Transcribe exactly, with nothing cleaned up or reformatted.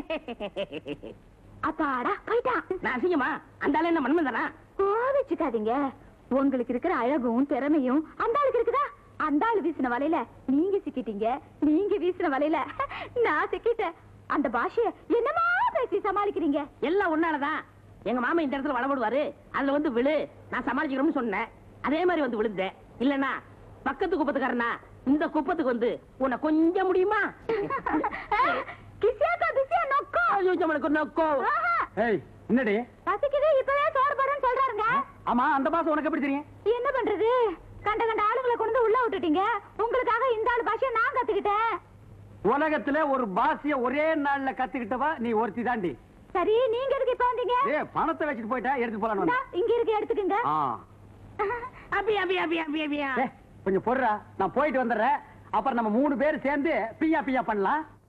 அப்பாடா போயிட்டான். நான் அசிங்கமா? அந்த ஆளு என்ன மண்மந்தானா? கோவிச்சுக்காதீங்க. உங்களுக்கு இருக்கிற அழகும் திறமையும் அந்த ஆளுக்கு இருக்குதா? அந்த ஆளு வீசின வலையில நீங்க சிக்கிட்டீங்க, நீங்க வீசின வலையில நான் சிக்கிட்டேன். அந்த பாஷைய என்னமா பேசி சமாளிக்கிறீங்க? எல்லாம் ஒன்னாலதான். எங்க மாமா இந்த இடத்துல வளபடுவாரு, அதுல வந்து விழு, நான் சமாளிக்கிறோம்னு சொன்னேன். அதே மாதிரி வந்து விழுந்தேன். இல்லன்னா பக்கத்து குப்பத்துக்காரனா இந்த குப்பத்துக்கு வந்து உன்னை கொஞ்சம் முடியுமா? கிசியாக்கா பிசியா நொக்கோ. நம்மளுக்கு நொக்கோ. ஏய் என்னடி? பசிக்குது இப்பவே சோறு போடுன்னு சொல்றாருங்க. ஆமா, அந்த பாசம் உனக்கு எப்படி தெரியும்? என்ன பண்றது? கண்ட கண்ட ஆளுங்களை கொண்டு உள்ள விட்டுட்டீங்க. உங்களுக்காக இந்த ஆளு பாஷைய நான் கத்துக்கிட்டேன். உலகத்துல ஒரு பாஷைய ஒரே நாள்ல கத்துக்கிட்டவா நீ ஒருத்தி தாண்டி. சரி, நீங்க எதுக்கு இப்ப வந்தீங்க? ஏய், பணத்தை வச்சுட்டு போயிட்டா எடுத்து போலாம். இந்தா, இங்க இருக்கு, எடுத்துக்கங்க. அபி அபி அபி அபி அபி கொஞ்சம் பொறுடா, நான் போயிட்டு வந்துடுறேன். அப்புறம் நம்ம மூணு பேர் சேர்ந்து பியா பியா பண்ணலாம்.